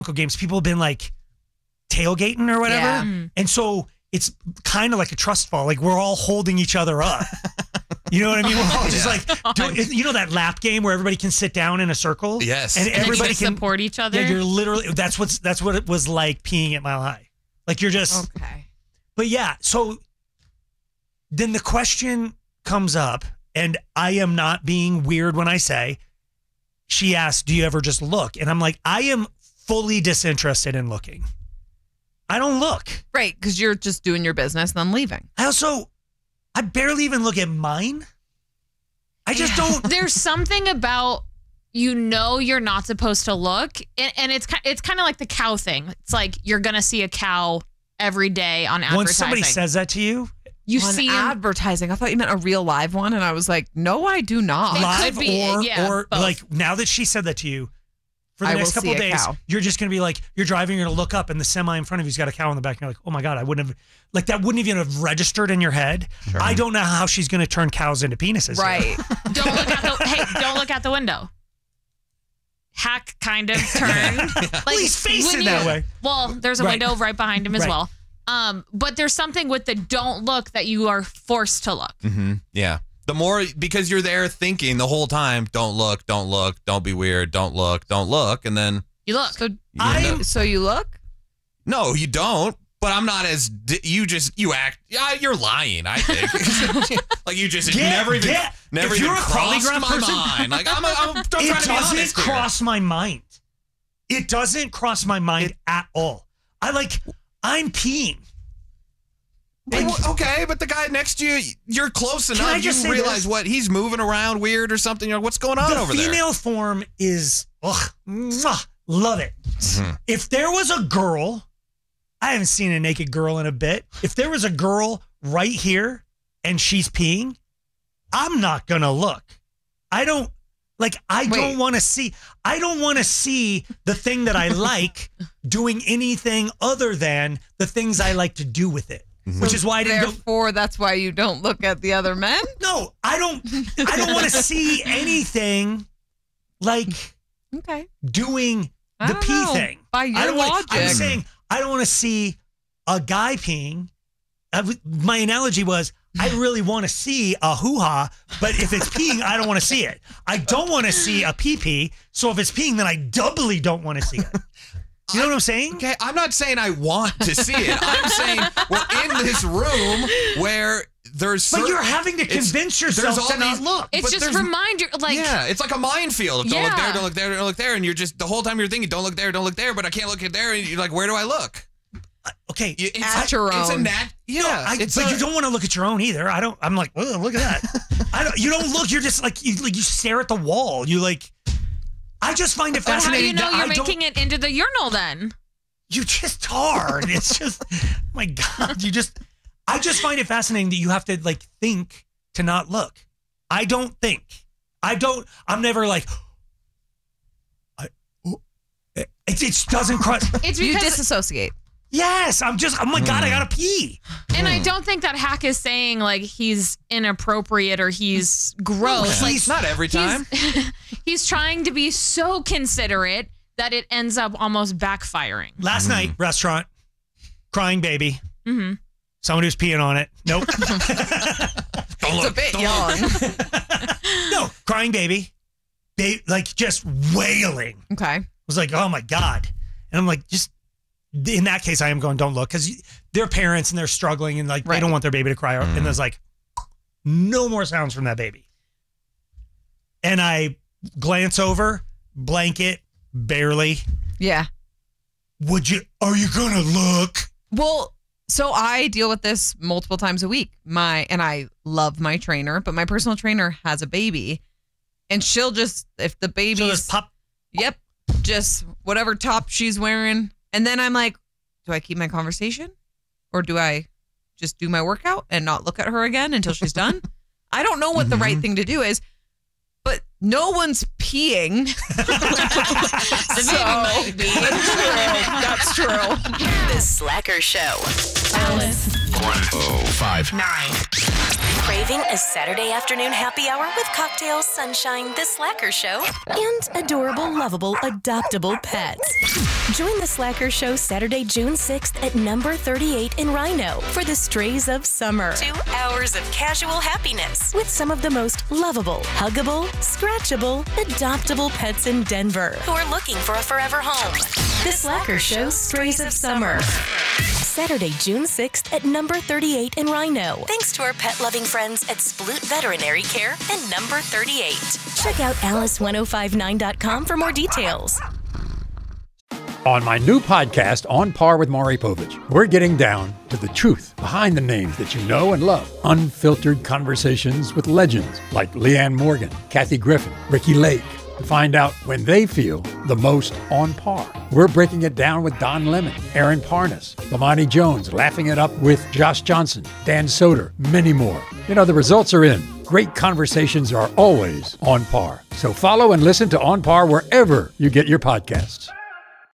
games, people have been like tailgating or whatever. Yeah. And so it's kind of like a trust fall. Like we're all holding each other up. You know what I mean? We're all just like, you know that lap game where everybody can sit down in a circle? Yes. And everybody can support each other? Yeah, you're literally, that's what it was like peeing at Mile High. Like you're just, Okay. But yeah, so then the question comes up, and I am not being weird when I say, she asked, do you ever just look? And I'm like, I am fully disinterested in looking. I don't look. Right, because you're just doing your business and then leaving. I barely even look at mine. I just don't. There's something about, you're not supposed to look. And it's kind of like the cow thing. It's like you're going to see a cow every day on advertising. When somebody says that to you, you on see advertising. I thought you meant a real live one, and I was like, no, I do not. live or both. like now that she said that to you, for the I next will couple of see a days, cow. you're just going to be like, you're driving, you're going to look up, and the semi in front of you's got a cow in the back, and you're like, oh my God, I wouldn't have, like that wouldn't even have registered in your head. Sure. I don't know how she's going to turn cows into penises. Right. Don't look out the window. Hack kind of turned. Like, well, he's facing that way. Well, there's a window right behind him as well. But there's something with the don't look that you are forced to look. Mm-hmm. Yeah. The more, because you're there thinking the whole time, don't look, don't be weird, don't look. And then you look. So you look? No, you don't. But I'm not as, you act, you're lying, I think. Like you just never even crossed my mind. Like I'm trying to be honest here. It doesn't cross my mind. It doesn't cross my mind at all. I'm peeing. Okay, but the guy next to you, you're close enough. You realize what he's moving around weird or something. You're like, what's going on over there? The female form is, love it. Mm-hmm. If there was a girl, I haven't seen a naked girl in a bit. If there was a girl right here and she's peeing, I'm not gonna look. I don't want to see the thing that I like doing anything other than the things I like to do with it. Mm-hmm. Which is why I didn't Therefore, that's why you don't look at the other men? No, I don't want to see anything like doing the pee thing. By your logic. I'm saying I don't want to see a guy peeing. My analogy was I really want to see a hoo-ha, but if it's peeing, I don't want to see it. I don't want to see a pee-pee, so if it's peeing, then I doubly don't want to see it. You know what I'm saying? Okay, I'm not saying I want to see it. I'm saying we're in this room where there's... But you're having to convince yourself to not look. It's just reminder, like... Yeah, it's like a minefield. Don't look there, don't look there, don't look there. And you're just, the whole time you're thinking, don't look there, but I can't look at there. And you're like, where do I look? Okay. At your own. But you don't want to look at your own either. I'm like, oh, look at that. You don't look, you're just like, you stare at the wall. I just find it fascinating. How do you know you're making it into the urinal then? You just are. And it's just, my God, I just find it fascinating that you have to think to not look. I don't think. I'm never like, it doesn't cross. It's because you disassociate. Yes, oh my God, I gotta pee. And I don't think that Hack is saying like he's inappropriate or he's gross. He's not every time. He's trying to be so considerate that it ends up almost backfiring. Last night, restaurant, crying baby. Mm-hmm. Someone who's peeing on it. Nope. It's a bit young. No, crying baby. Just wailing. Okay. I was like, oh my God. And I'm like, in that case, I am going, don't look, because they're parents and they're struggling and they don't want their baby to cry. And there's no more sounds from that baby. And I glance over, blanket, barely. Yeah. Are you going to look? Well, so I deal with this multiple times a week. And I love my trainer, but my personal trainer has a baby. And she'll just, if the baby's... She'll just pop. Yep. Just whatever top she's wearing. And then I'm like, do I keep my conversation? Or do I just do my workout and not look at her again until she's done? I don't know what the right thing to do is, but no one's peeing. That's true. The Slacker Show. Alice. 105.9. Craving a Saturday afternoon happy hour with cocktails, sunshine, the Slacker Show, and adorable, lovable, adoptable pets? Join the Slacker Show Saturday, June 6th at number 38 in Rhino for the Strays of Summer. 2 hours of casual happiness with some of the most lovable, huggable, scratchable, adoptable pets in Denver who are looking for a forever home. The Slacker Show Strays of Summer. Saturday, June 6th at number 38 in Rhino. Thanks to our pet-loving friends at Sploot Veterinary Care and number 38. Check out alice1059.com for more details. On my new podcast, On Par with Maury Povich, we're getting down to the truth behind the names that you know and love. Unfiltered conversations with legends like Leanne Morgan, Kathy Griffin, Ricky Lake, to find out when they feel the most on par. We're breaking it down with Don Lemon, Aaron Parnas, Lamani Jones, laughing it up with Josh Johnson, Dan Soder, many more. You know, the results are in. Great conversations are always on par. So follow and listen to On Par wherever you get your podcasts.